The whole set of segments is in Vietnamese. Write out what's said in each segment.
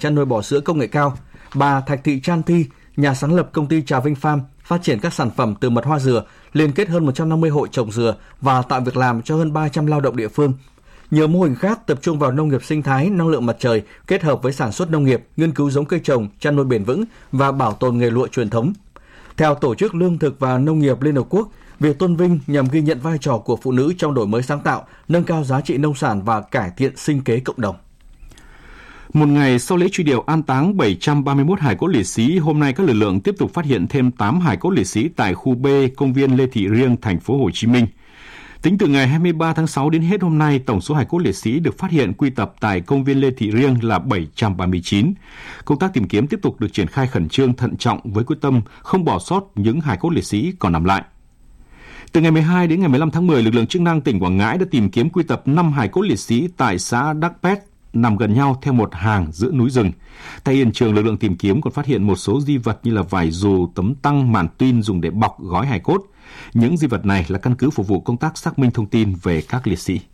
chăn nuôi bò sữa công nghệ cao. Bà Thạch Thị Chan Thi, nhà sáng lập công ty Trà Vinh Farm, phát triển các sản phẩm từ mật hoa dừa, liên kết hơn 150 hộ trồng dừa và tạo việc làm cho hơn 300 lao động địa phương. Nhiều mô hình khác tập trung vào nông nghiệp sinh thái, năng lượng mặt trời, kết hợp với sản xuất nông nghiệp, nghiên cứu giống cây trồng, chăn nuôi bền vững và bảo tồn nghề lụa truyền thống. Theo Tổ chức Lương thực và Nông nghiệp Liên Hợp Quốc, việc tôn vinh nhằm ghi nhận vai trò của phụ nữ trong đổi mới sáng tạo, nâng cao giá trị nông sản và cải thiện sinh kế cộng đồng. Một ngày sau lễ truy điệu an táng 731 hài cốt liệt sĩ, hôm nay các lực lượng tiếp tục phát hiện thêm 8 hài cốt liệt sĩ tại khu B, công viên Lê Thị Riêng, thành phố Hồ Chí Minh. Tính từ ngày 23 tháng 6 đến hết hôm nay, tổng số hài cốt liệt sĩ được phát hiện quy tập tại công viên Lê Thị Riêng là 739. Công tác tìm kiếm tiếp tục được triển khai khẩn trương, thận trọng với quyết tâm không bỏ sót những hài cốt liệt sĩ còn nằm lại. Từ ngày 12 đến ngày 15 tháng 10, lực lượng chức năng tỉnh Quảng Ngãi đã tìm kiếm quy tập 5 hài cốt liệt sĩ tại xã Đắc Pét, nằm gần nhau theo một hàng giữa núi rừng. Tại hiện trường, lực lượng tìm kiếm còn phát hiện một số di vật như là vải dù, tấm tăng, màn tuyên dùng để bọc gói hài cốt. Những di vật này là căn cứ phục vụ công tác xác minh thông tin về các liệt sĩ.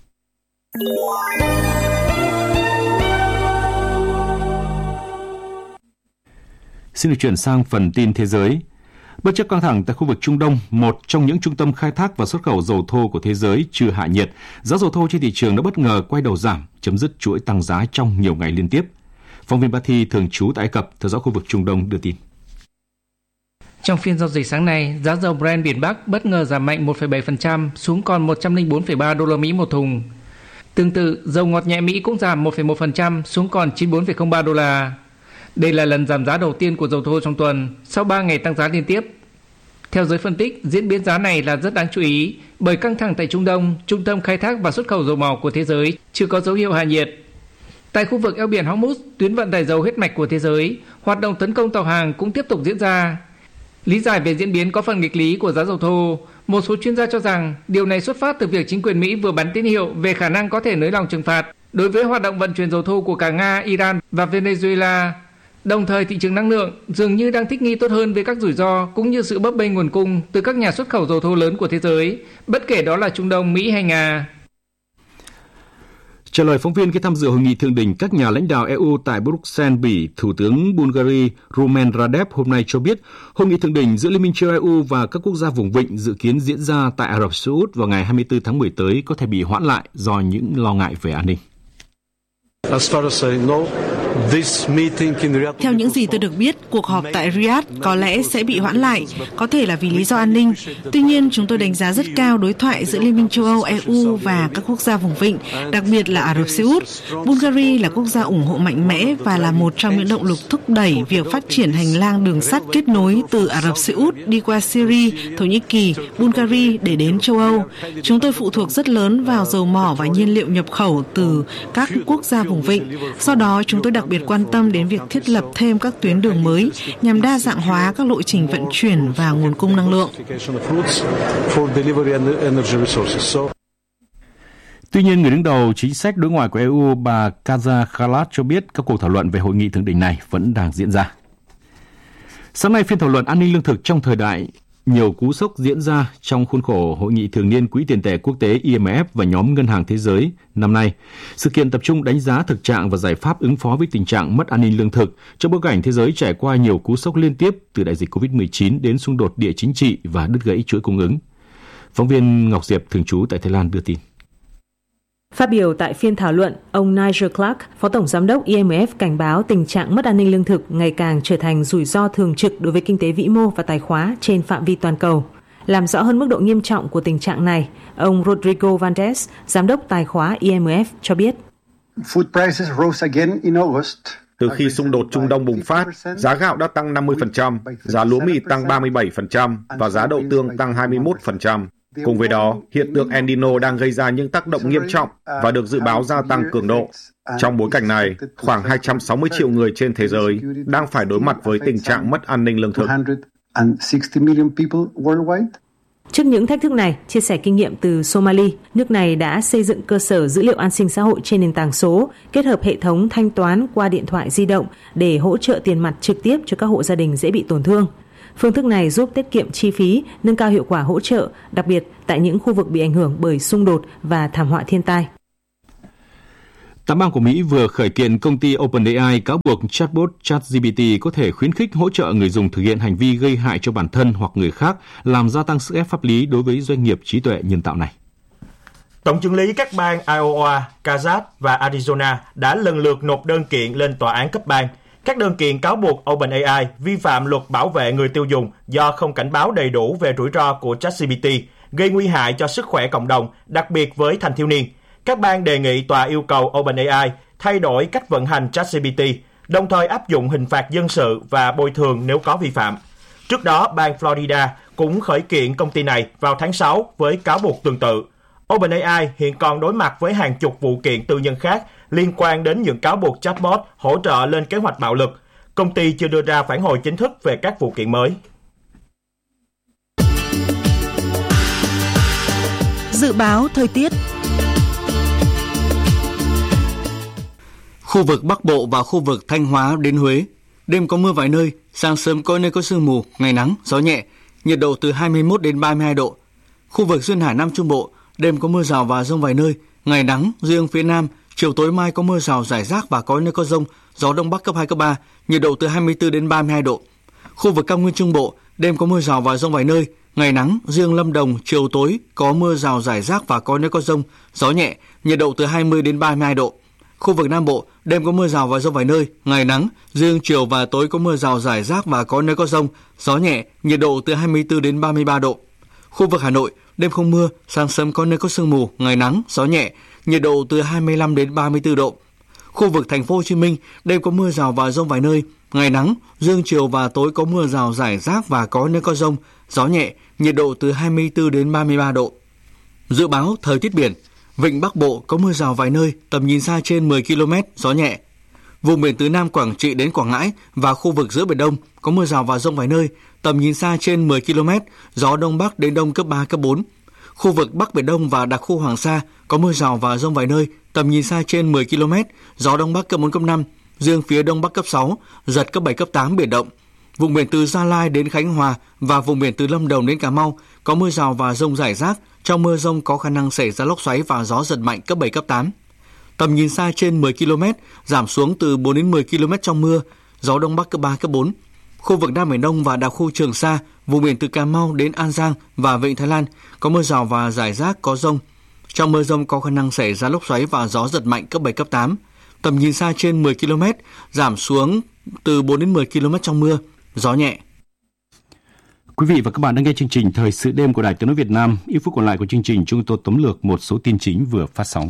Xin được chuyển sang phần tin thế giới. Bất chấp căng thẳng tại khu vực Trung Đông, một trong những trung tâm khai thác và xuất khẩu dầu thô của thế giới chưa hạ nhiệt, giá dầu thô trên thị trường đã bất ngờ quay đầu giảm, chấm dứt chuỗi tăng giá trong nhiều ngày liên tiếp. Phóng viên Bá Thi thường trú tại Ai Cập theo dõi khu vực Trung Đông đưa tin. Trong phiên giao dịch sáng nay, giá dầu Brent biển Bắc bất ngờ giảm mạnh 1,7% xuống còn 104,3 đô la Mỹ một thùng. Tương tự, dầu ngọt nhẹ Mỹ cũng giảm 1,1% xuống còn 94,03 đô la. Đây là lần giảm giá đầu tiên của dầu thô trong tuần sau 3 ngày tăng giá liên tiếp. Theo giới phân tích, diễn biến giá này là rất đáng chú ý bởi căng thẳng tại Trung Đông, trung tâm khai thác và xuất khẩu dầu mỏ của thế giới chưa có dấu hiệu hạ nhiệt. Tại khu vực eo biển Hormuz, tuyến vận tải dầu huyết mạch của thế giới, hoạt động tấn công tàu hàng cũng tiếp tục diễn ra. Lý giải về diễn biến có phần nghịch lý của giá dầu thô, một số chuyên gia cho rằng điều này xuất phát từ việc chính quyền Mỹ vừa bắn tín hiệu về khả năng có thể nới lỏng trừng phạt đối với hoạt động vận chuyển dầu thô của cả Nga, Iran và Venezuela. Đồng thời, thị trường năng lượng dường như đang thích nghi tốt hơn với các rủi ro cũng như sự bấp bênh nguồn cung từ các nhà xuất khẩu dầu thô lớn của thế giới, bất kể đó là Trung Đông, Mỹ hay Nga. Trả lời phóng viên khi tham dự hội nghị thượng đỉnh các nhà lãnh đạo EU tại Bruxelles, Bỉ, Thủ tướng Bulgaria Rumen Radev hôm nay cho biết hội nghị thượng đỉnh giữa Liên minh châu EU và các quốc gia vùng vịnh dự kiến diễn ra tại Ả Rập Xê Út vào ngày 24 tháng 10 tới có thể bị hoãn lại do những lo ngại về an ninh. Theo những gì tôi được biết, cuộc họp tại Riyadh có lẽ sẽ bị hoãn lại, có thể là vì lý do an ninh. Tuy nhiên, chúng tôi đánh giá rất cao đối thoại giữa Liên minh châu Âu, EU và các quốc gia vùng vịnh, đặc biệt là Ả Rập Xê Út. Bulgaria là quốc gia ủng hộ mạnh mẽ và là một trong những động lực thúc đẩy việc phát triển hành lang đường sắt kết nối từ Ả Rập Xê Út đi qua Syria, Thổ Nhĩ Kỳ, Bulgaria để đến châu Âu. Chúng tôi phụ thuộc rất lớn vào dầu mỏ và nhiên liệu nhập khẩu từ các quốc gia vùng vịnh. Do đó, chúng tôi đặc biệt quan tâm đến việc thiết lập thêm các tuyến đường mới nhằm đa dạng hóa các lộ trình vận chuyển và nguồn cung năng lượng. Tuy nhiên, người đứng đầu chính sách đối ngoại của EU, bà Kaja Kallas cho biết các cuộc thảo luận về hội nghị thượng đỉnh này vẫn đang diễn ra. Sáng nay, phiên thảo luận an ninh lương thực trong thời đại nhiều cú sốc diễn ra trong khuôn khổ Hội nghị thường niên Quỹ tiền tệ quốc tế IMF và nhóm Ngân hàng Thế giới năm nay. Sự kiện tập trung đánh giá thực trạng và giải pháp ứng phó với tình trạng mất an ninh lương thực trong bối cảnh thế giới trải qua nhiều cú sốc liên tiếp từ đại dịch COVID-19 đến xung đột địa chính trị và đứt gãy chuỗi cung ứng. Phóng viên Ngọc Diệp thường trú tại Thái Lan đưa tin. Phát biểu tại phiên thảo luận, ông Nigel Clark, Phó Tổng Giám đốc IMF cảnh báo tình trạng mất an ninh lương thực ngày càng trở thành rủi ro thường trực đối với kinh tế vĩ mô và tài khóa trên phạm vi toàn cầu. Làm rõ hơn mức độ nghiêm trọng của tình trạng này, ông Rodrigo Vandes, Giám đốc tài khóa IMF cho biết. Từ khi xung đột Trung Đông bùng phát, giá gạo đã tăng 50%, giá lúa mì tăng 37% và giá đậu tương tăng 21%. Cùng với đó, hiện tượng El Nino đang gây ra những tác động nghiêm trọng và được dự báo gia tăng cường độ. Trong bối cảnh này, khoảng 260 triệu người trên thế giới đang phải đối mặt với tình trạng mất an ninh lương thực. Trước những thách thức này, chia sẻ kinh nghiệm từ Somali, nước này đã xây dựng cơ sở dữ liệu an sinh xã hội trên nền tảng số, kết hợp hệ thống thanh toán qua điện thoại di động để hỗ trợ tiền mặt trực tiếp cho các hộ gia đình dễ bị tổn thương. Phương thức này giúp tiết kiệm chi phí, nâng cao hiệu quả hỗ trợ, đặc biệt tại những khu vực bị ảnh hưởng bởi xung đột và thảm họa thiên tai. 8 bang của Mỹ vừa khởi kiện công ty OpenAI cáo buộc chatbot ChatGPT có thể khuyến khích hỗ trợ người dùng thực hiện hành vi gây hại cho bản thân hoặc người khác, làm gia tăng sức ép pháp lý đối với doanh nghiệp trí tuệ nhân tạo này. Tổng chưởng lý các bang Iowa, Kansas và Arizona đã lần lượt nộp đơn kiện lên tòa án cấp bang. Các đơn kiện cáo buộc OpenAI vi phạm luật bảo vệ người tiêu dùng do không cảnh báo đầy đủ về rủi ro của ChatGPT, gây nguy hại cho sức khỏe cộng đồng, đặc biệt với thanh thiếu niên. Các bang đề nghị tòa yêu cầu OpenAI thay đổi cách vận hành ChatGPT, đồng thời áp dụng hình phạt dân sự và bồi thường nếu có vi phạm. Trước đó, bang Florida cũng khởi kiện công ty này vào tháng 6 với cáo buộc tương tự. OpenAI hiện còn đối mặt với hàng chục vụ kiện tư nhân khác liên quan đến những cáo buộc chatbot hỗ trợ lên kế hoạch bạo lực. Công ty chưa đưa ra phản hồi chính thức về các vụ kiện mới. Dự báo thời tiết. Khu vực Bắc Bộ và khu vực Thanh Hóa đến Huế, đêm có mưa vài nơi, sáng sớm có nơi có sương mù, ngày nắng, gió nhẹ, nhiệt độ từ 21 đến 32 độ. Khu vực Duyên Hải Nam Trung Bộ, đêm có mưa rào và dông vài nơi, ngày nắng, riêng phía Nam, chiều tối mai có mưa rào rải rác và có nơi có dông, gió Đông Bắc cấp 2, cấp 3, nhiệt độ từ 24 đến 32 độ. Khu vực Cao Nguyên Trung Bộ, đêm có mưa rào và dông vài nơi, ngày nắng, riêng Lâm Đồng, chiều tối có mưa rào rải rác và có nơi có dông, gió nhẹ, nhiệt độ từ 20 đến 32 độ. Khu vực Nam Bộ, đêm có mưa rào và dông vài nơi, ngày nắng, riêng chiều và tối có mưa rào rải rác và có nơi có dông, gió nhẹ, nhiệt độ từ 24 đến 33 độ. Khu vực Hà Nội, đêm không mưa, sáng sớm có nơi có sương mù, ngày nắng, gió nhẹ, nhiệt độ từ 25 đến 34 độ. Khu vực Thành phố Hồ Chí Minh, đêm có mưa rào và dông vài nơi, ngày nắng, riêng chiều và tối có mưa rào rải rác và có nơi có dông, gió nhẹ, nhiệt độ từ 24 đến 33 độ. Dự báo thời tiết biển, vịnh Bắc Bộ có mưa rào vài nơi, tầm nhìn xa trên 10 km, gió nhẹ. Vùng biển từ Nam Quảng Trị đến Quảng Ngãi và khu vực giữa Biển Đông có mưa rào và dông vài nơi, tầm nhìn xa trên 10 km, gió Đông Bắc đến Đông cấp 3, cấp 4. Khu vực Bắc Biển Đông và đặc khu Hoàng Sa có mưa rào và dông vài nơi, tầm nhìn xa trên 10 km, gió Đông Bắc cấp 4, cấp 5, riêng phía Đông Bắc cấp 6, giật cấp 7, cấp 8 biển động. Vùng biển từ Gia Lai đến Khánh Hòa và vùng biển từ Lâm Đồng đến Cà Mau có mưa rào và dông rải rác, trong mưa dông có khả năng xảy ra lốc xoáy và gió giật mạnh cấp 7, cấp 8. Tầm nhìn xa trên 10 km, giảm xuống từ 4 đến 10 km trong mưa, gió Đông Bắc cấp 3, cấp 4. Khu vực Nam Biển Đông và đặc khu Trường Sa, vùng biển từ Cà Mau đến An Giang và Vịnh Thái Lan có mưa rào và rải rác có dông. Trong mưa dông có khả năng xảy ra lốc xoáy và gió giật mạnh cấp 7, cấp 8. Tầm nhìn xa trên 10 km, giảm xuống từ 4 đến 10 km trong mưa, gió nhẹ. Quý vị và các bạn đang nghe chương trình Thời sự đêm của Đài Tiếng nói Việt Nam. Ít phút còn lại của chương trình, chúng tôi tóm lược một số tin chính vừa phát sóng.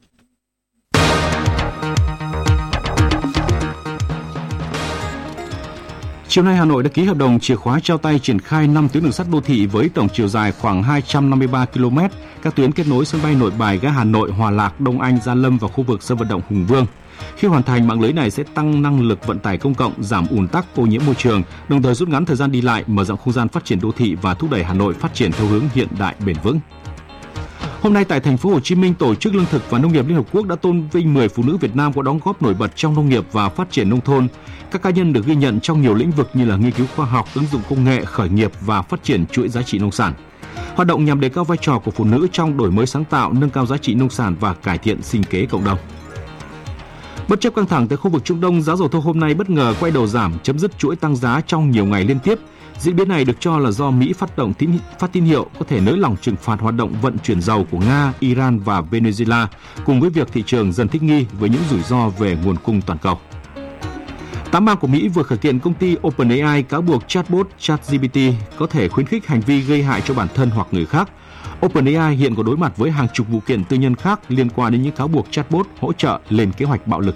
Chiều nay, Hà Nội đã ký hợp đồng chìa khóa trao tay triển khai 5 tuyến đường sắt đô thị với tổng chiều dài khoảng 253 km, các tuyến kết nối sân bay Nội Bài, ga Hà Nội, Hòa Lạc, Đông Anh, Gia Lâm và khu vực sân vận động Hùng Vương. Khi hoàn thành, mạng lưới này sẽ tăng năng lực vận tải công cộng, giảm ùn tắc, ô nhiễm môi trường, đồng thời rút ngắn thời gian đi lại, mở rộng không gian phát triển đô thị và thúc đẩy Hà Nội phát triển theo hướng hiện đại bền vững. Hôm nay tại thành phố Hồ Chí Minh, Tổ chức Lương thực và Nông nghiệp Liên Hợp Quốc đã tôn vinh 10 phụ nữ Việt Nam có đóng góp nổi bật trong nông nghiệp và phát triển nông thôn. Các cá nhân được ghi nhận trong nhiều lĩnh vực như là nghiên cứu khoa học, ứng dụng công nghệ, khởi nghiệp và phát triển chuỗi giá trị nông sản. Hoạt động nhằm đề cao vai trò của phụ nữ trong đổi mới sáng tạo, nâng cao giá trị nông sản và cải thiện sinh kế cộng đồng. Bất chấp căng thẳng tại khu vực Trung Đông, giá dầu thô hôm nay bất ngờ quay đầu giảm, chấm dứt chuỗi tăng giá trong nhiều ngày liên tiếp. Diễn biến này được cho là do Mỹ phát tín hiệu có thể nới lỏng trừng phạt hoạt động vận chuyển dầu của Nga, Iran và Venezuela, cùng với việc thị trường dần thích nghi với những rủi ro về nguồn cung toàn cầu. 8 bang của Mỹ vừa khởi kiện công ty OpenAI cáo buộc chatbot ChatGPT có thể khuyến khích hành vi gây hại cho bản thân hoặc người khác. OpenAI hiện có đối mặt với hàng chục vụ kiện tư nhân khác liên quan đến những cáo buộc chatbot hỗ trợ lên kế hoạch bạo lực.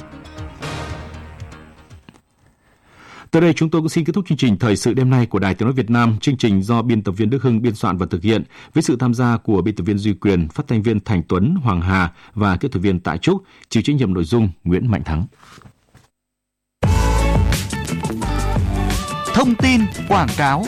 Tới đây chúng tôi cũng xin kết thúc chương trình Thời sự đêm nay của Đài Tiếng nói Việt Nam. Chương trình do biên tập viên Đức Hưng biên soạn và thực hiện với sự tham gia của biên tập viên Duy Quyền, phát thanh viên Thành Tuấn, Hoàng Hà và kỹ thuật viên Tại Trúc, chịu trách nhiệm nội dung Nguyễn Mạnh Thắng. Thông tin quảng cáo.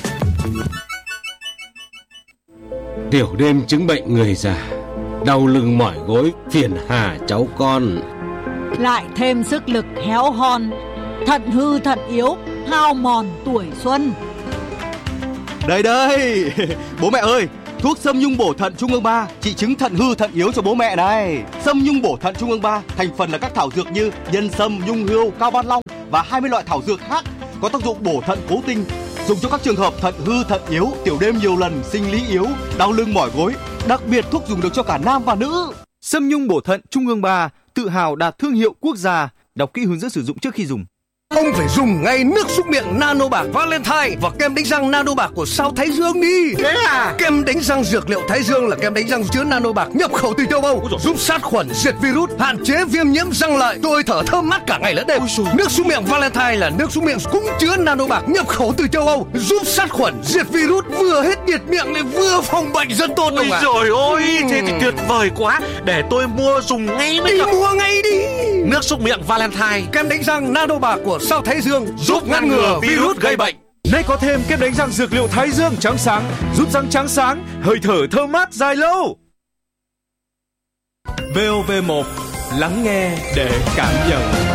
Tiểu đêm chứng bệnh người già, đau lưng mỏi gối, phiền hà cháu con. Lại thêm sức lực héo hon, thận hư thận yếu, hao mòn tuổi xuân. Đây, bố mẹ ơi, Thuốc Sâm Nhung bổ thận Trung ương 3 trị chứng thận hư thận yếu cho bố mẹ này. Sâm Nhung bổ thận Trung ương 3 thành phần là các thảo dược như nhân sâm, nhung hươu, cao ban long và 20 loại thảo dược khác có tác dụng bổ thận cố tinh, dùng cho các trường hợp thận hư thận yếu, tiểu đêm nhiều lần, sinh lý yếu, đau lưng mỏi gối. Đặc biệt thuốc dùng được cho cả nam và nữ. Sâm Nhung bổ thận Trung ương 3 tự hào đạt thương hiệu quốc gia. Đọc kỹ hướng dẫn sử dụng trước khi dùng. Ông phải dùng ngay nước súc miệng Nano Bạc Valentine và kem đánh răng Nano Bạc của Sao Thái Dương đi. Thế à? Kem đánh răng dược liệu Thái Dương là kem đánh răng chứa Nano Bạc nhập khẩu từ châu Âu, giúp sát khuẩn, diệt virus, hạn chế viêm nhiễm răng lợi, tôi thở thơm mát cả ngày lẫn đêm. Nước súc miệng Valentine là nước súc miệng cũng chứa Nano Bạc nhập khẩu từ châu Âu, giúp sát khuẩn, diệt virus, vừa hết nhiệt miệng lại vừa phòng bệnh rất tốt. Ôi trời ơi, thế thì tuyệt vời quá. Để tôi mua dùng ngay mới được. Mua ngay đi. Nước súc miệng Valentine, kem đánh răng Nano Bạc của Sao Thái Dương giúp ngăn ngừa virus gây bệnh. Nay có thêm kem đánh răng dược liệu Thái Dương trắng sáng, giúp răng trắng sáng, hơi thở thơm mát dài lâu. VOV1, lắng nghe để cảm nhận.